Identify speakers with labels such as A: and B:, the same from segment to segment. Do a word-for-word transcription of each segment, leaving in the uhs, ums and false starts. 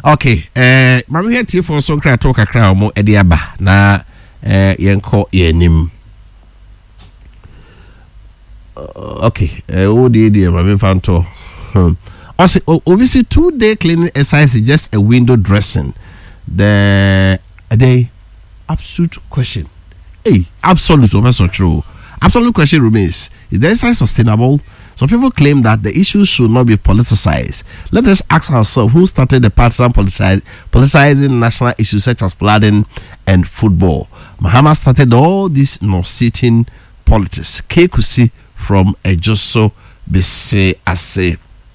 A: Okay, eh, mami here tea for so kra talk akra mo edi aba na eh yenko yenim. Okay, eh o di di mami fanto. Also, obviously two day cleaning exercise is just a window dressing. The the absolute question. Hey, absolute over so true. Absolute question remains: is the exercise sustainable? Some people claim that the issue should not be politicized. Let us ask ourselves who started the partisan politici- politicizing national issues such as flooding and football. Mahama started all this north-sitting politics. Kekusi from Ejoso Bese Ase.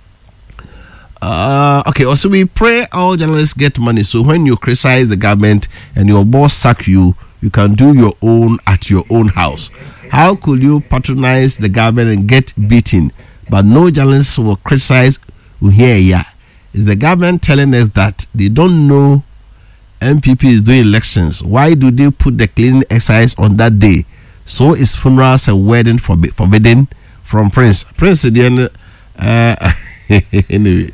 A: Uh, okay, also we pray all journalists get money. So when you criticize the government and your boss sack you, you can do your own at your own house. How could you patronize the government and get beaten, but no journalists will criticize Uhiya? Is the government telling us that they don't know M P P is doing elections? Why do they put the cleaning exercise on that day? So is funerals and wedding forbi- forbidden from Prince? Prince again. Uh, anyway.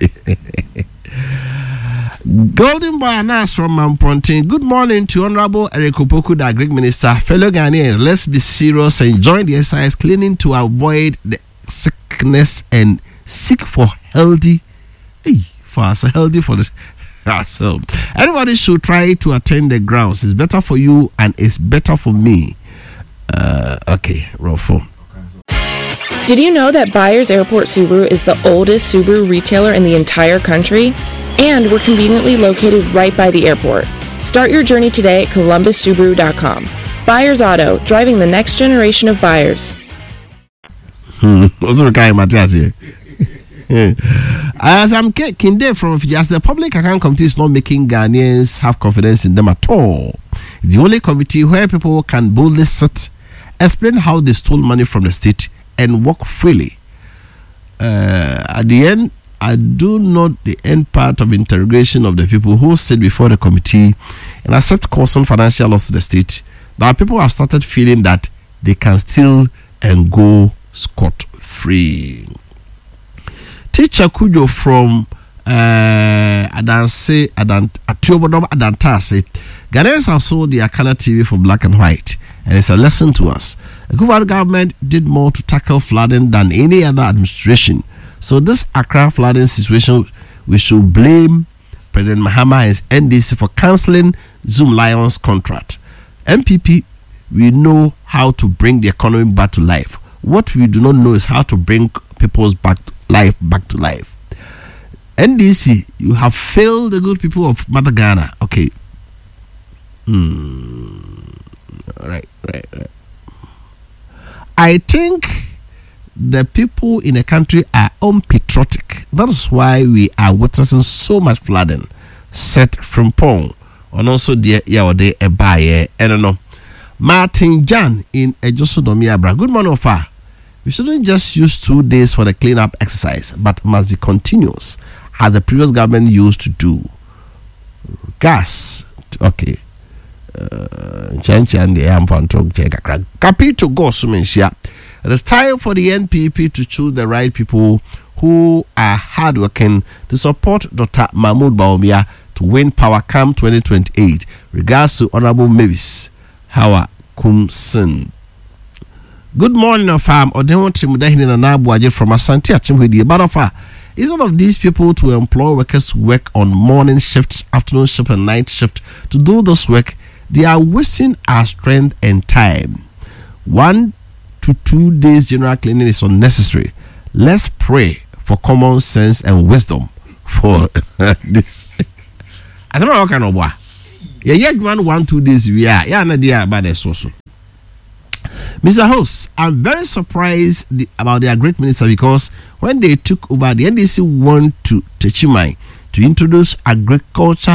A: Golden Boy Anas from Mampontin. Good morning to Honorable Eric Opoku, the Agric Minister. Fellow Ghanaians, let's be serious and join the exercise cleaning to avoid the sickness and seek for healthy, hey, for us, healthy for this. So, everybody should try to attend the grounds. It's better for you and it's better for me. Uh, okay, Rofo.
B: Did you know that Byers Airport Subaru is the oldest Subaru retailer in the entire country? And we're conveniently located right by the airport. Start your journey today at columbus subaru dot com. Byers Auto, driving the next generation of buyers.
A: Hmm, what's the guy Matthias here? As I'm Kinde from Fiji, the Public Account Committee is not making Ghanaians have confidence in them at all. It's the only committee where people can boldly sit, explain how they stole money from the state, and walk freely. Uh, at the end, I do not the end part of interrogation of the people who sit before the committee and accept causing financial loss to the state. Now people have started feeling that they can steal and go scot-free. Teacher Kujo from uh, Adanse, Adant, Atiobodom Adantase. Ghanaians have sold their color T V for black and white, and it's a lesson to us. The Kufuor government did more to tackle flooding than any other administration. So this Accra flooding situation, we should blame President Mahama and his N D C for cancelling Zoom Lions contract. M P P, we know how to bring the economy back to life. What we do not know is how to bring people's back to life back to life. N D C, you have failed the good people of Mother Ghana. Okay. Hmm. Right, right, right. I think the people in the country are unpatriotic. That is why we are witnessing so much flooding. Set from Pong. And also the yeah or the Ebaye. I don't know. Martin Jan in Ejosodomiabra. Good morning, Ofa. We shouldn't just use two days for the cleanup exercise, but must be continuous, as the previous government used to do. Gas. Okay. Chanchan the Amfantok Jacka. Capito Gosumensia. It is time for the N P P to choose the right people who are hardworking to support Doctor Mahmoud Bawumia to win power come twenty twenty-eight. Regards to Honorable Mavis Hawa Kumsin. Good morning, of farm. Odehon Timudahini Nanabuaje from Asante Achimwidi. But of instead of these people to employ workers to work on morning shifts, afternoon shift, and night shift to do this work, they are wasting our strength and time. One to two days general cleaning is unnecessary. Let's pray for common sense and wisdom for this. I don't know how kind of boy. Yeah, yeah, one, one, two days we are. Yeah, no idea about the source. Mister Host, I'm very surprised the, about their great minister because when they took over, the N D C went to Techimai to introduce agriculture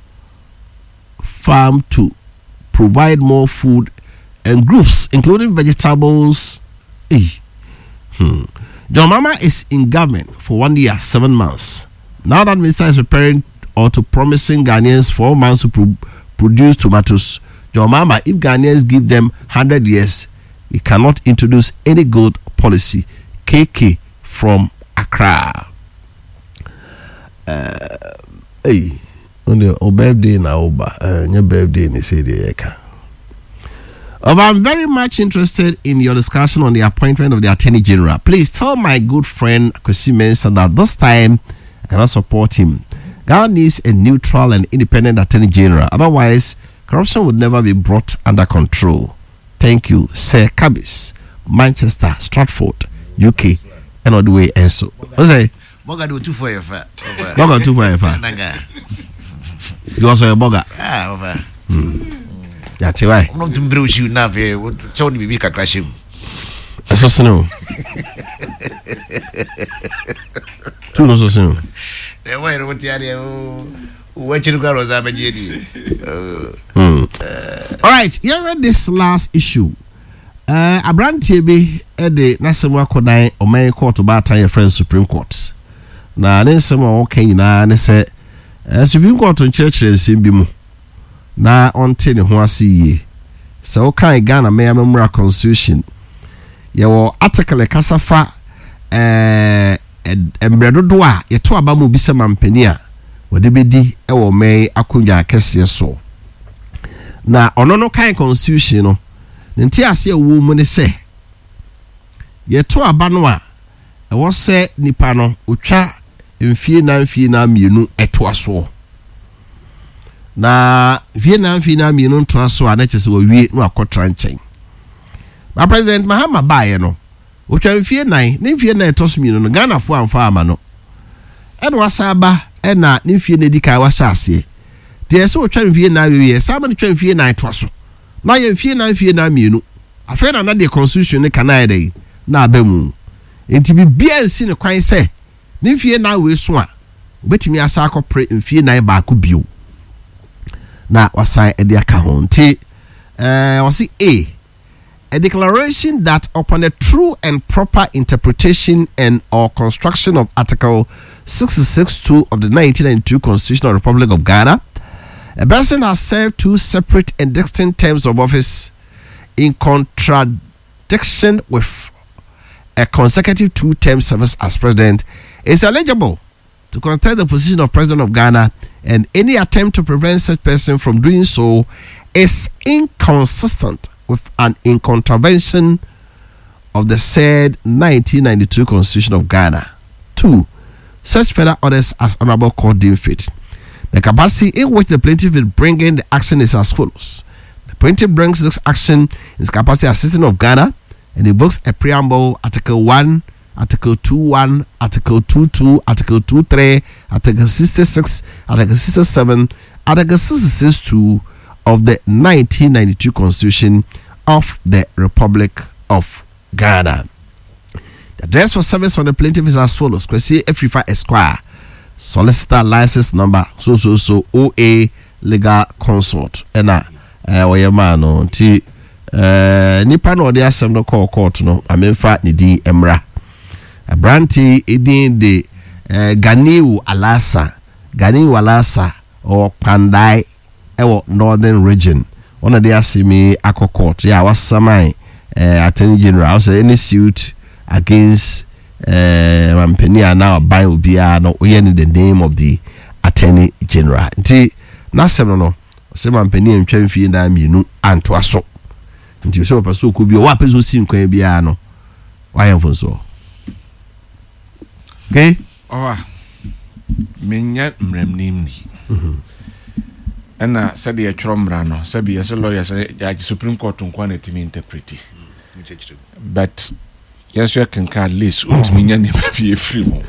A: farm to provide more food and groups, including vegetables. Hey. Hmm. John Mama is in government for one year, seven months. Now that minister is preparing or to promising Ghanaians four months to pro- produce tomatoes. John Mama, if Ghanaians give them one hundred years, we cannot introduce any good policy. K K from Accra. Uh, hey, on the birthday na oba uh, your birthday ni say the eka. I'm very much interested in your discussion on the appointment of the Attorney General. Please tell my good friend Kwesi Mensah that this time I cannot support him. Ghana needs a neutral and independent Attorney General. Otherwise, corruption would never be brought under control. Thank you, Sir Kabis, Manchester, Stratford, U K, and all the way. And so, what's that?
C: Boga do two for your fat.
A: Boga two for your fat. You also a boga.
C: Ah, over.
A: That's why.
C: I'm not to bruise you now. What told me we can crash him.
A: That's also no. Two no so.
C: The way what the idea. What you got was a
A: all right, you read this last issue. Uh, Abrantie bi e de nasema kodan o man court ba tan your friend Supreme Court. Na ne nsema o kan nyina ne se Supreme Court nkyerɛkyerɛ nsɛm bi mu. Na onte ne ho ase yie. Se o kan Ghana Memorial Constitution. Ye wo article kasafa eh embredodo a ye to aba mu bi se mampani a wode bedi e wo man akonwa kese so. Na ono no kan constitution no nti ase e wo mu ne se ye to aba no a e wo se nipa no otwa mfie na mfie na mienu eto aso na mfie na mfie na mienu nto aso a na kyese wo wie no akotra nchen ba president Mahama baaye no otwa mfie nan ne mfie na eto so mienu no Ghana fo amfa ama no e no asaba e na ne mfie na dika wasa ase de se otwa mfie na wie saba ne twa mfie na eto aso na ye mfie na mfie na mienu afa na na de constitution ne kana ede na abamu enti bibia nsi ne kwan se ne mfie na we so a obetimi asa akopre mfie na ba ko bio na wasan ede aka ho nti eh wasi a a declaration that upon a true and proper interpretation and or construction of Article sixty-six two of the nineteen ninety-two Constitution of the Republic of Ghana, a person has served two separate and distinct terms of office in contradiction with a consecutive two-term service as president is eligible to contest the position of president of Ghana, and any attempt to prevent such person from doing so is inconsistent with an in contravention of the said nineteen ninety-two Constitution of Ghana. Two, such further orders as honorable court deem fit. The capacity in which the plaintiff will bring in the action is as follows. The plaintiff brings this action in his capacity as citizen of Ghana and invokes a preamble, Article one, Article two one, Article two two, Article two three, Article sixty-six, Article sixty-seven, Article sixty-six two of the nineteen ninety-two Constitution of the Republic of Ghana. The address for service on the plaintiff is as follows. Kwesi Efrifa Esquire, solicitor license number so so so O A legal consult. Ena eh oyema no nti eh nipa no de asem no call court no amemfa ne din emra. Abranti edin de eh, Ganiu Alasa, Ganiu Alasa or Pandai ewo northern region. One of the asimi ako court. Yeah, was samai uh, Attorney General. So any suit against uh Mampenia now by Ubia no in the name of the Attorney General. Nti nasem no no. Se Mampenia ntwa mfie na mienu anto aso. Nti so paso ku bi o apeso si nkwan bia no. Why am so? Okay?
D: Oh, menya mremnim ni. Mhm. Ena said the Trombrano, Sabi as a lawyer, the Supreme Court on quantity interpret. But yes, you can call list with me and be a free mo.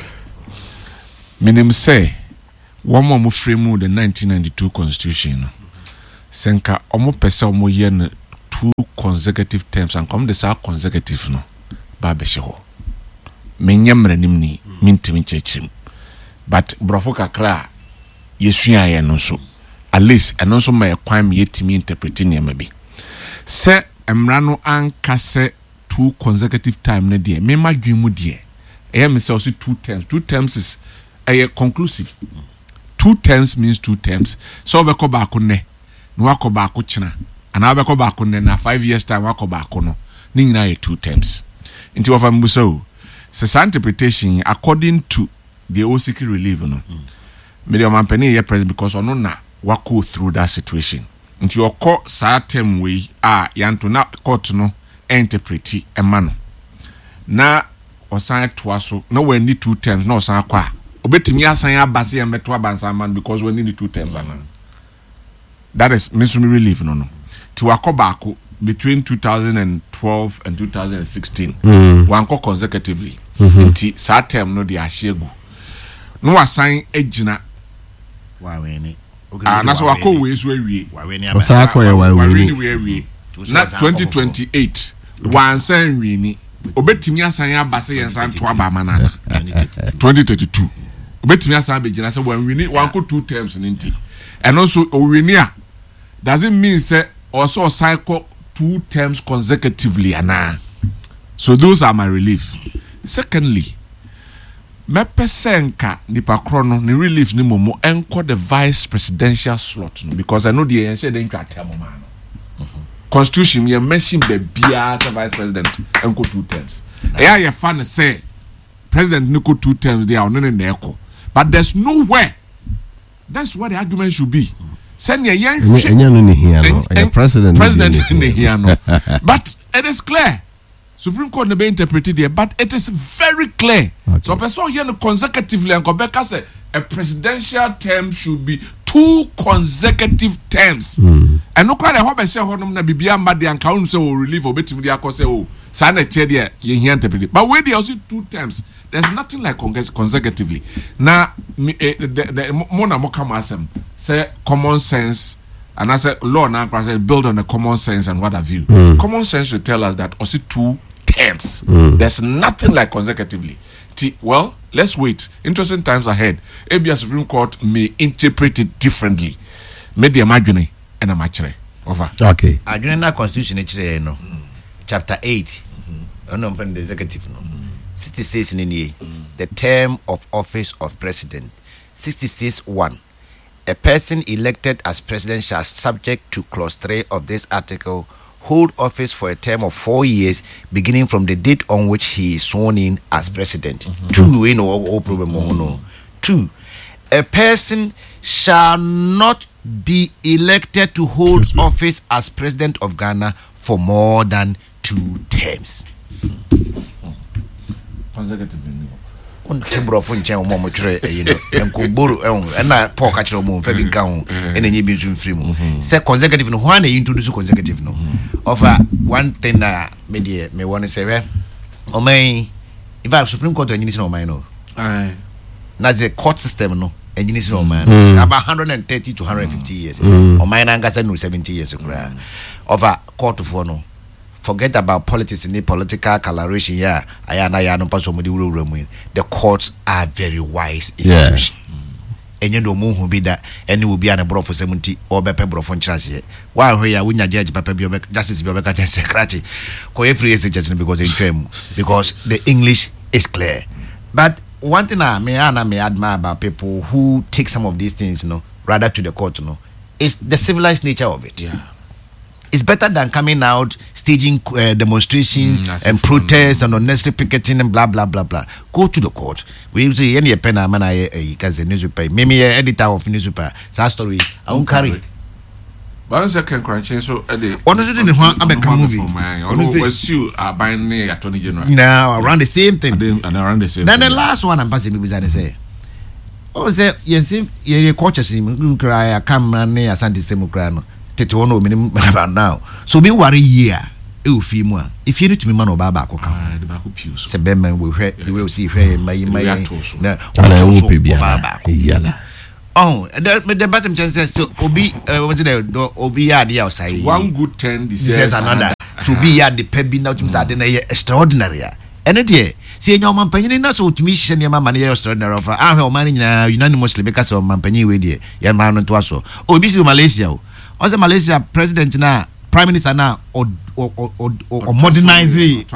D: Minim say one more free mo the nineteen ninety-two Constitution. Senka omo pesa omo yen two consecutive terms and come the sa consecutive no. Babesho. Menyamre nimni minti minchechim. But brofo kakra yesuya ya no so. At least and also my crime yet me interpreting ya maybe. Se emrano anka se two consecutive time ne die. Me ma dwimu die. E me say also two terms. Two terms is a conclusive. Two terms means two terms. So we ko ba ko ne. No wa ko ba ko china. Ana we ko ba ko ne na five years time wa ko ba ko no. Ni nyina ye two terms. Nti wa fa mbuso. Se interpretation according to the O C K relief no. Mm. Media Mampeni ye president because ono na wako through that situation. Nti okọ saa term we a yanto na court no interpreti emano. Na osan toa so na we need two terms na osan kwa. Obetimi asan abase e meto abansa man because we need two terms anan. That is Misumi relief no no. Ti wako baako between two thousand twelve and two thousand sixteen. Mm. Wanko consecutively. Mm-hmm. Nti saa term no de ahyegu. No wasan agina
C: wa weni.
D: Ah na so wako we so awie.
C: Wa weni
A: aba. Osa akọ ye wa
D: weni. Na twenty twenty-eight wan san weni. Obetimi asan abase yen san to aba manana. twenty thirty-two. Obetimi asan abegina say wan weni wanko two terms nti. And also weni a doesn't mean say also cycle two terms consecutively ana. So those are my relief. Secondly, me pesenka nipa krono ni relief ni momo enko the vice presidential slot no, because I know the answer dey twa term man. Constitution me mention be bia as vice president enko two terms. Yeah, you fan say president niko two terms they are no na eko. But there's nowhere. That's what the argument should be. Send your young
A: president
D: president here no. But it is clear. Supreme Court never interpreted it, but it is very clear. Okay. So person here consecutively and Quebec say a presidential term should be two consecutive terms. Mm. And no quite a hope say honum na bibia made and count say will relieve obetimi dia ko say oh sana che dia ye here interpret. But where they also two terms, there's nothing like consecutively. Now the the mona mo come asem say common sense. And I said, law now build on the common sense and what have you. Mm. Common sense should tell us that also two terms. Mm. There's nothing like consecutively. T- well, let's wait. Interesting times ahead. A B S Supreme Court may interpret it differently. May the imagine and a match. Over.
A: Okay.
C: I do not constitution actually no. Chapter eight. I know from the executive no. sixty-six in the the term of office of president. sixty-six one. A person elected as president shall, subject to clause three of this article, hold office for a term of four years, beginning from the date on which he is sworn in as president. Mm-hmm. Two, we know all problem. Mm-hmm. No. Two, a person shall not be elected to hold office as president of Ghana for more than two terms.
D: Consecutively.
C: On tebro fun chen mo mo tire you know enko boru en na Paul ka kire mo mfa bi nka ho en enye bi nso mfiri mu say consecutive no who na introduce consecutive no offer one thing na me de me won say we o man if I Supreme Court enyi ni o man no eh na the court system no enyi ni o man about one hundred thirty to one hundred fifty years o man na ngasa no seventy years kura over court for no. Forget about politics in the political coloration. Yeah, I am. I am. The courts are very wise institution. And you know, who be that, and you will be an abroad for seventy or better bro from church. While we are winning judge, Papa Biobek, Justice Biobek, just secretary. Ko every is judgment because in term because the English is clear. But one thing I may I may admire about people who take some of these things, you know, rather to the court, you know, is the civilized nature of it. Yeah. It's better than coming out, staging uh, demonstrations mm, and protests and unnecessary picketing and blah blah blah blah. Go to the court. We say any pen man I because the newspaper, maybe editor of newspaper. That story I won't carry.
D: But second crunching so Eddie.
C: Honestly, the one I'm a movie.
D: Honestly, was you are buying the attorney general.
C: Now around the same thing.
D: And around the same.
C: Then the last one I'm passing me beside say. Oh, say yes, you coaches him. Cry, I come and near Santi Semucrano. Tetono minimum now. So be worry year. You feel more. If you need to be man or baba,
D: ah, the back of pews.
C: Say Beman will hear, you will see her, my, my,
A: now, baba. Yala.
C: Oh, the bottom chance says so. Obi, what's it? Obi, the outside.
D: One good ten, this is
C: another. To be at the pebby now, to extraordinary. And it here. See, your man penny not so to me, send your man extraordinary offer. I have money unanimously because of man penny with you. Your man to us. Oh, this is Malaysia. Also, Malaysia president now, prime minister now, or or or or, or, or modernize it.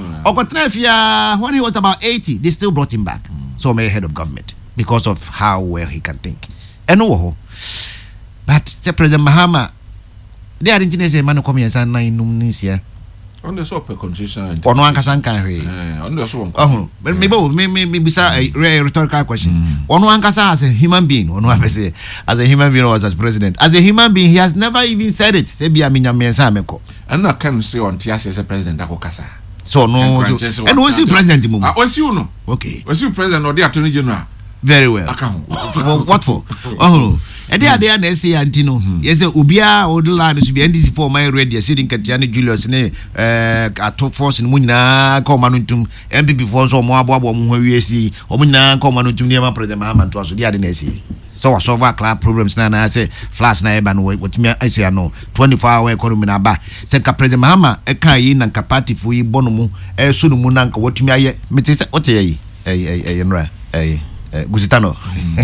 C: Or when he was about eighty, they still brought him back. Mm. So, I'm head of government because of how well he can think. And no, but the President Mahama, they are engineers. Man, come here, son. Nine numbers here.
D: On the super constitution.
C: Ono ankasa nkan hwe.
D: Eh, on the so.
C: Oh, me bo me me me bisa a rhetorical question. Ono ankasa as a human being, ono apese as a human being was as president. As a human being, he has never even said it. Say bia minya mensa meko.
D: And I can say on T S as a president akokasa.
C: So no, so, and was you president mum?
D: Ah, was you no?
C: Okay.
D: Was you president or the attorney general?
C: Very well. What for? Oh, and they are there na say antino. Yes, ubia odla no be N D C for my radio sitting Katiani Julius ne eh ato force mu nyina ka omanuntum M P P for so mo abo abo mo hwiesi o mo nyina ka omanuntum ne ma president Mahama to so they are na say. So solve club problems na na say flash na eba no wotumi I say no twenty-four hour economy na ba say ka president Mahama e kan yi na ka party fo yi bono mu e so no mu na ka wotumi aye mete say what yi eh eh eh nra eh Gusitano.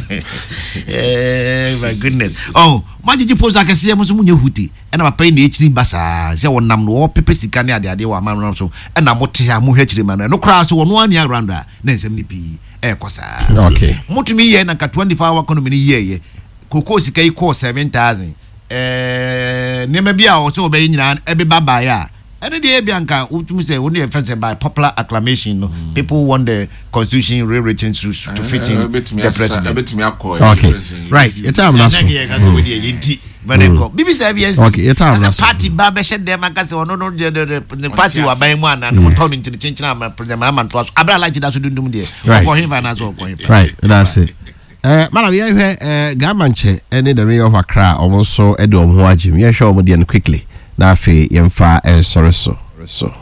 C: Eh, my goodness. Oh, majiji poza kese mo so munye huti. E na papa ni echiri basa. Se wonam no pepe sika ne ade ade wa man so. E na mote ha mo hwechiri man. No kra so wono ani agranda na nsem ni pi. E kosa.
A: Okay.
C: Mutumi ye na ka twenty-four hour economy ni ye ye. Koko sika yi ko seven thousand. Eh, nema bia o so be nyina e be baba ya. And the Bianca, we say only offense by popular acclamation. Mm. People want the constitution rewritten to, to fit in uh, the president.
A: Okay, right. It's time now.
C: B B C
A: okay, it's time now.
C: Party Baba said them. I say, no, no, the party were buying one and turn into the change. I'm a president. I'm not. I'm like that. Should do them there.
A: Right. Right. That's it. Uh, madam, you hear uh, Gamanche, any the mayor of Accra, also Edo Mwajim. You show me quickly. Na fe yemfa eh sorry so so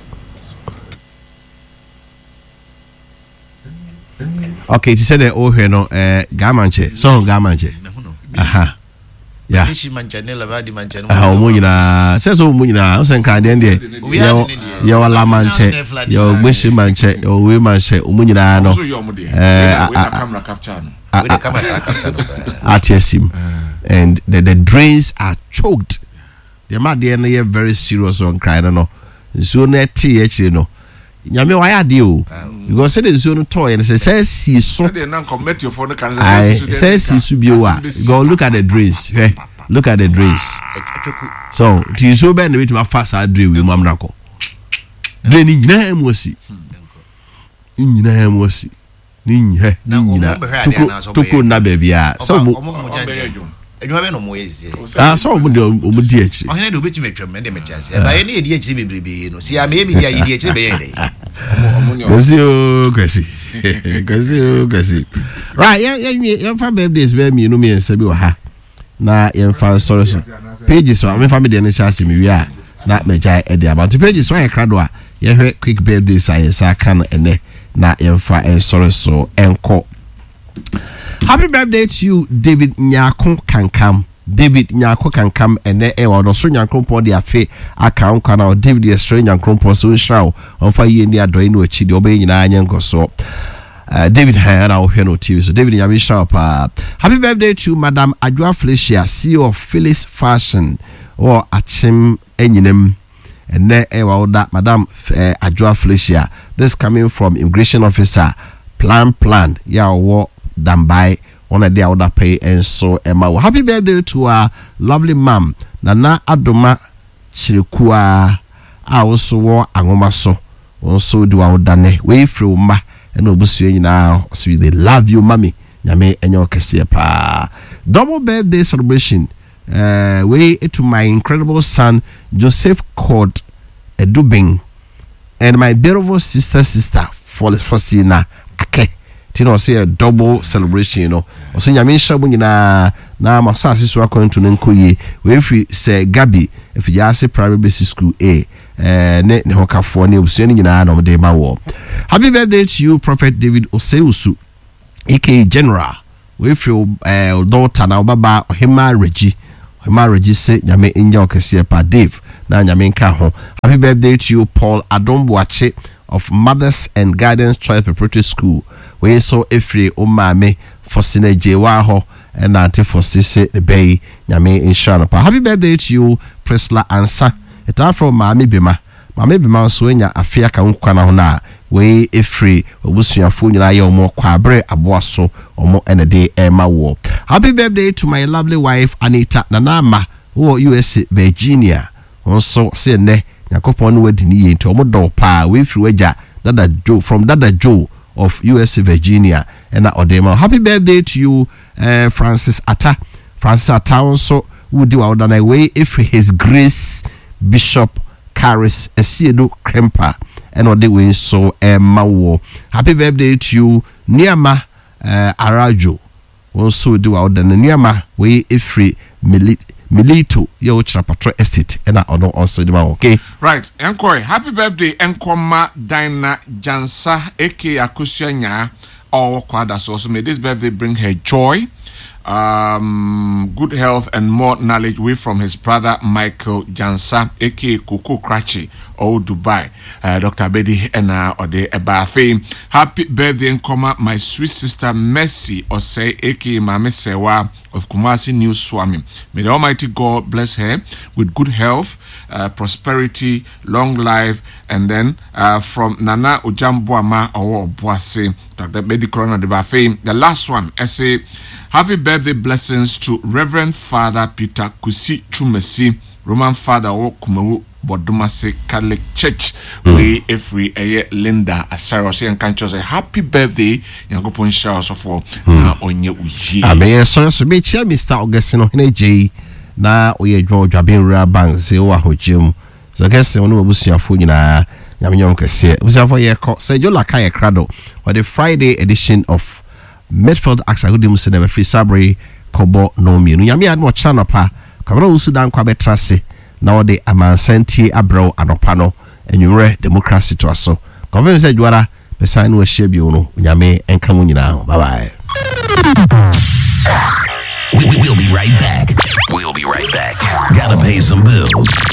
A: okay you said the oh here no eh Gamanche so Gamanche aha yeah ah omo nyina say so omo nyina o sen kan den de ye wala manche ye ogbeshi manche o we manche omo nyina no eh
D: camera capture no
A: atsim and the, the drains are choked. The man there no very serious on crying no. So na ti actually no. Nyame why are you? Because say the zone toy and say say see so.
D: They now commit your phone can
A: say say see subiwa. Go look at the drains. Okay? Look at the drains. So ti so be na we to fast our drain we mamra ko. Drain ni nyina emosi. Nyina emosi. Ni nyɛ nyina. Tuko tuko na baby a. So
C: Edwuma be no moyezi.
A: Ah, so omo de omo di echi.
C: Ohene de obetumi atwam ende metiase. E ba ye na ye di echi bebrebe no. Si am ye bi dia ye di echi be ye dey.
A: Kwesi o kwesi. Kwesi o kwesi. Right, yeah yeah yeah fa birthdays be mi no me ensa bi wa ha. Na ye fa sorry so. Pages so me fa me de ne chance mi wi a. Na me jai e de about pages so ye krado a. Ye hwe quick birthdays a sa kan ene na ye fa e sorry so enko. Happy birthday to you, David Nyako Kankam. David Nyako Kankam ene e wa no so Nyankopon de afe aka nka na David ye stre Nyankopon so hraw on fa ye ni adoi no achi de obey nyina anya nkoso. Uh, David ha na ohwe no T V so David Nyame hraw pa. Happy birthday to Madam Adwa Felicia, C E O of Phyllis Fashion or Achim Enyinem. And ne e wa oda Madam uh, Adwa Felicia. This coming from immigration officer Plan Plan ya wo Dambai on a day I pay and so Emma. Happy birthday to our lovely mom Nana Adoma Chirikua. I also wore Angoma so also do our dane way through ma and obusu now so they love you mommy Nyame enyo kese pa. Double birthday celebration uh way to my incredible son Joseph called Edubing and my beautiful sister sister for Faustina Ake. Tino say a double celebration, you know. Also, Nyame shabu nyina na masasi so akon to nkoye. We free say Gabi if you say private basic school A. Eh ne ne hokafo ne obusu ne nyina na omde ma wo. Happy birthday to you, Prophet David Oseusu, aka General. We free eh daughter na baba Ohima Regi. Ohima Regi say Nyame enja okese pa Dave na Nyame nka ho. Happy birthday to you, Paul Adomboache of Mothers and Guidance Choice Preparatory School. We saw Efri Omame for Sine Jewaho and Auntie for Sisse the Bay Nyame Inshana. Happy birthday to you, Priscilla Ansa. It's all from Mami Bima. Mami Bima Swenya Afia Kankwana Hona. We Efri Obusia Funya Yomo Quabre Abuaso or more and a day Emma War. Happy birthday to my lovely wife Anita Nanama, who U S Virginia. Also, say ne. yakopon no wadi ni enti omo do pa we free waja Dada Joe from Dada Joe of U S Virginia and Odema. Happy birthday to you, uh, Francis Atta. Francis Atta also would do out on away if His Grace Bishop Caris Esiedo Krempa and on the way so Emma. Happy birthday to you, Niama uh, Arajo. Also do out the Niama way if Milit. Milito, yo Chapatro Estate, and I don't also the okay.
D: Right, Enkoy, happy birthday, Enkoma Dina Jansa, aka Akusianya, or Quadas. Also, may this birthday bring her joy, um, good health, and more knowledge away from his brother Michael Jansa, aka Koko Krachi, or Dubai. Uh, Doctor Bedi and uh, Ode Ebafe. Happy birthday, Enkoma, my sweet sister Mercy, or say, aka Mame Sewa. Of Kumasi New Swami. May the Almighty God bless her with good health, uh, prosperity, long life, and then uh, from Nana Ujambuama or Boise, Doctor Bedi Corona de Bafe. The last one, I say, happy birthday blessings to Reverend Father Peter Kusi Chumesi, Roman Father or Kumawu Bodumase Catholic Church. Mm. We every a Linda Asaros and can say happy birthday, Yankopon Showers for on your Uji. I
A: may so so be chair Mister Augustino Hene na we George Abin Bank say wa hojim. So guess on no busuafo nyina nyamenyom kese. Busuafo ye ko say jo la kai krado for the Friday edition of Midfield Axa Hudim Cinema Free Sabri Kobo no mi. No nyame ad mo channel pa. Kabra usu dan kwa betrase. Now the amansanti abro anopano enyumre democracy to aso. Konven se juara pesan we share bi ono nyame enka mu nyina. Bye bye.
E: We, we, we'll be right back. We'll be right back. Gotta pay some bills.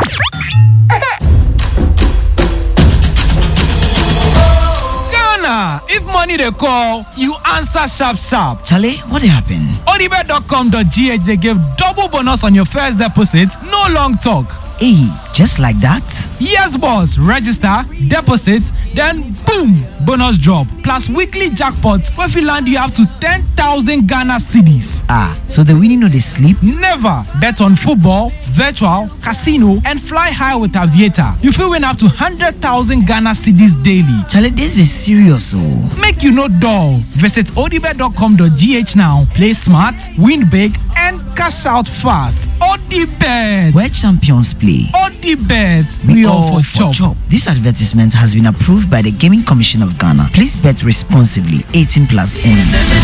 F: If money they call, you answer sharp sharp.
G: Charlie, what happened?
F: odibet dot com dot g h they give double bonus on your first deposit, no long talk.
G: Hey, just like that?
F: Yes, boss. Register, deposit, then boom, bonus drop. Plus weekly jackpots where if you land you up to ten thousand Ghana cedis.
G: Ah, so the winning no they sleep?
F: Never. Bet on football, virtual, casino, and fly high with Aviator. You feel win up to one hundred thousand Ghana cedis daily.
G: Charlie, this be serious, oh.
F: Make you no dull. Visit odibet dot com dot g h now. Play smart, win big, and cash out fast. Odibet.
G: Where champions play.
F: Odibet.
G: We, we all for, for chop. chop. This advertisement has been approved by the Gaming Commission of Ghana. Please bet responsibly. eighteen plus only.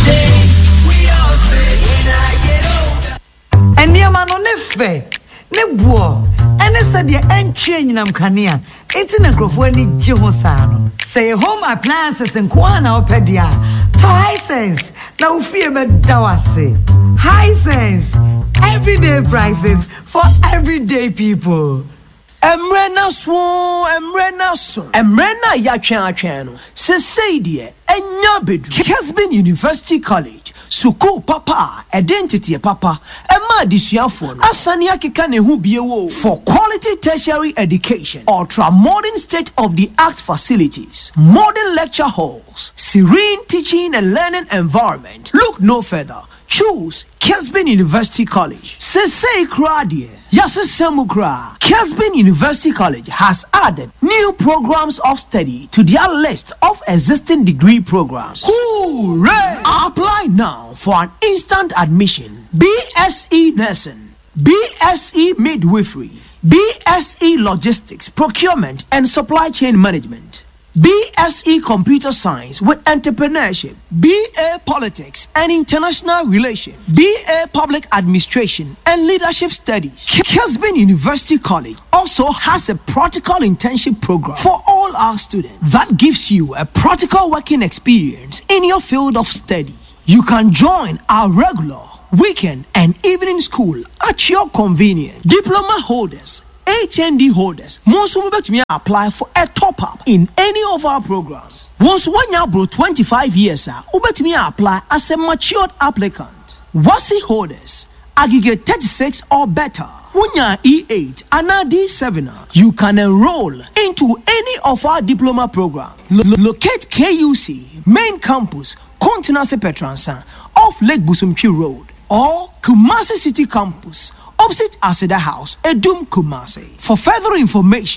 H: And your man on the fair. Nebuo. And I said, the entry in Namkania. It's in a grove when it Jihosano. Say home appliances and Kwana or Pedia. To high sense. Now fear but dawase. High sense. Everyday prices for everyday people.
I: Emrena swo, emrena so. Emrena ya twen atwen no. Se say de enya bedu. Kesbin University College. Suku papa, identity papa. Emma disuafo no. Asani akeka ne hu biewo for quality tertiary education. Ultra modern state of the art facilities. Modern lecture halls. Serene teaching and learning environment. Look no further. Choose Kesbin University College. Sesei Kradie. Yasesemu Kra. Kesbin University College has added new programs of study to their list of existing degree programs. Hooray! Apply now for an instant admission. B S e Nursing, B S e Midwifery, B S e Logistics, Procurement and Supply Chain Management. B S e Computer Science with Entrepreneurship, B A Politics and International Relations, B A Public Administration and Leadership Studies. Kesbin University College also has a practical internship program for all our students that gives you a practical working experience in your field of study. You can join our regular, weekend and evening school at your convenience. Diploma holders, H N D holders, most will bet me apply for a top up in any of our programs. Once one year bro twenty-five years, will bet me apply as a matured applicant. Wasi holders, aggregate thirty-six or better. Wunya E eight and D seven, you can enroll into any of our diploma programs. Lo- locate K U C main campus, Continental Petransa, off Lake Busumchi Road, or Kumasi City Campus, opposite Aseda House, Edum Kumasi. For further information,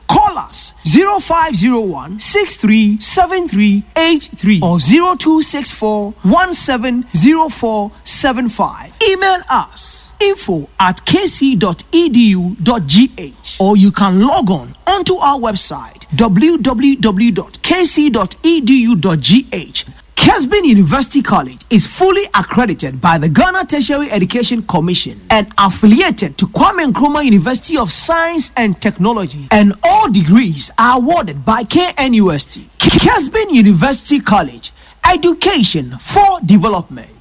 I: Call us zero five zero one six three seven three eight three or zero two six four one seven zero four seven five. Email us info at k c dot e d u dot g h or you can log on onto our website w w w dot k c dot e d u dot g h. Kesbin University College is fully accredited by the Ghana Tertiary Education Commission and affiliated to Kwame Nkrumah University of Science and Technology, and all degrees are awarded by K N U S T. Kesbin University College, education for development.